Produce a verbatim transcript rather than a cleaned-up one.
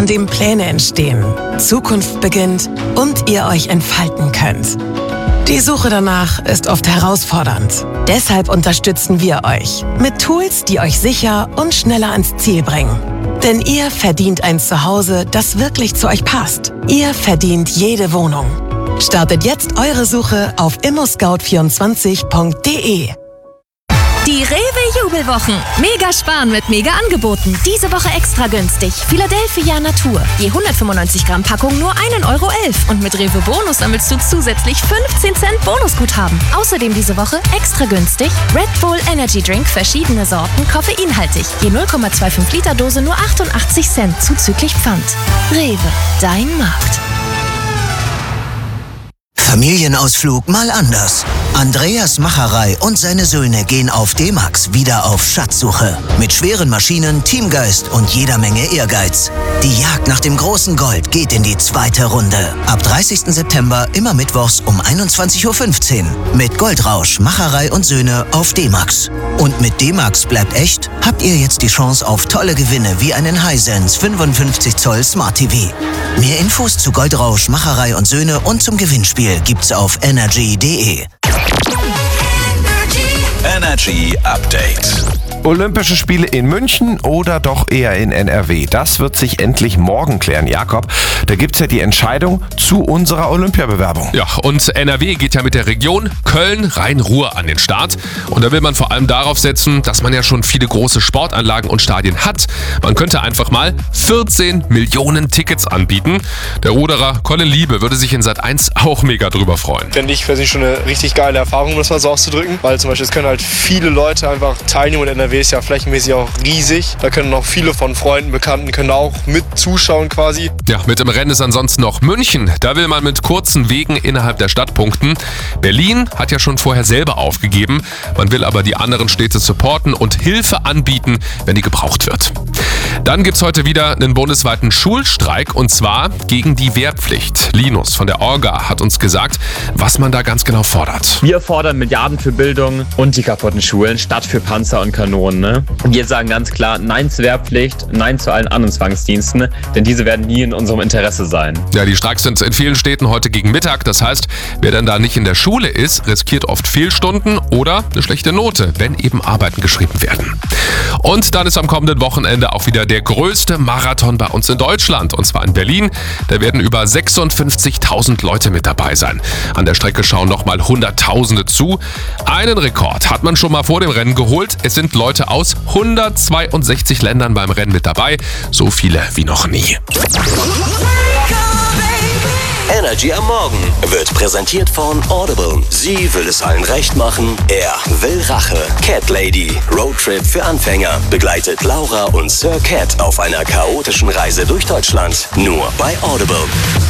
an dem Pläne entstehen, Zukunft beginnt und ihr euch entfalten könnt. Die Suche danach ist oft herausfordernd. Deshalb unterstützen wir euch mit Tools, die euch sicher und schneller ans Ziel bringen. Denn ihr verdient ein Zuhause, das wirklich zu euch passt. Ihr verdient jede Wohnung. Startet jetzt eure Suche auf immo scout vierundzwanzig punkt de. Die Rewe-Jubelwochen. Mega sparen mit Mega-Angeboten. Diese Woche extra günstig. Philadelphia Natur. Je hundertfünfundneunzig Gramm Packung nur ein Euro elf. Und mit Rewe Bonus sammelst du zusätzlich fünfzehn Cent Bonusguthaben. Außerdem diese Woche extra günstig Red Bull Energy Drink, verschiedene Sorten, koffeinhaltig. Je null Komma fünfundzwanzig Liter Dose nur achtundachtzig Cent zuzüglich Pfand. Rewe, dein Markt. Familienausflug mal anders. Andreas Macherei und seine Söhne gehen auf D-Max wieder auf Schatzsuche. Mit schweren Maschinen, Teamgeist und jeder Menge Ehrgeiz. Die Jagd nach dem großen Gold geht in die zweite Runde. Ab dreißigsten September immer mittwochs um einundzwanzig Uhr fünfzehn. Mit Goldrausch, Macherei und Söhne auf D-Max. Und mit D-Max bleibt echt, habt ihr jetzt die Chance auf tolle Gewinne wie einen Hisense fünfundfünfzig Zoll Smart T V. Mehr Infos zu Goldrausch, Macherei und Söhne und zum Gewinnspiel gibt's auf energy punkt de. Energy Update. Olympische Spiele in München oder doch eher in N R W? Das wird sich endlich morgen klären, Jakob. Da gibt's ja die Entscheidung zu unserer Olympiabewerbung. Ja, und N R W geht ja mit der Region Köln-Rhein-Ruhr an den Start. Und da will man vor allem darauf setzen, dass man ja schon viele große Sportanlagen und Stadien hat. Man könnte einfach mal vierzehn Millionen Tickets anbieten. Der Ruderer Colin Liebe würde sich in Sat eins auch mega drüber freuen. Finde ich persönlich schon eine richtig geile Erfahrung, um das mal so auszudrücken. Weil zum Beispiel es können halt viele Leute einfach teilnehmen und N R W ist ja flächenmäßig auch riesig. Da können auch viele von Freunden, Bekannten können auch mit zuschauen quasi. Ja, mit im Rennen ist ansonsten noch München. Da will man mit kurzen Wegen innerhalb der Stadt punkten. Berlin hat ja schon vorher selber aufgegeben. Man will aber die anderen Städte supporten und Hilfe anbieten, wenn die gebraucht wird. Dann gibt's heute wieder einen bundesweiten Schulstreik und zwar gegen die Wehrpflicht. Linus von der Orga hat uns gesagt, was man da ganz genau fordert. Wir fordern Milliarden für Bildung und die kaputten Schulen statt für Panzer und Kanonen. Ne? Wir sagen ganz klar Nein zur Wehrpflicht, Nein zu allen anderen Zwangsdiensten, denn diese werden nie in unserem Interesse sein. Ja, die Streiks sind in vielen Städten heute gegen Mittag. Das heißt, wer dann da nicht in der Schule ist, riskiert oft Fehlstunden oder eine schlechte Note, wenn eben Arbeiten geschrieben werden. Und dann ist am kommenden Wochenende auch wieder der größte Marathon bei uns in Deutschland. Und zwar in Berlin. Da werden über sechsundfünfzigtausend Leute mit dabei sein. An der Strecke schauen nochmal Hunderttausende zu. Einen Rekord hat man schon mal vor dem Rennen geholt. Es sind Leute aus hundertzweiundsechzig Ländern beim Rennen mit dabei. So viele wie noch nie. Energy am Morgen wird präsentiert von Audible. Sie will es allen recht machen. Er will Rache. Cat Lady. Roadtrip für Anfänger. Begleitet Laura und Sir Cat auf einer chaotischen Reise durch Deutschland. Nur bei Audible.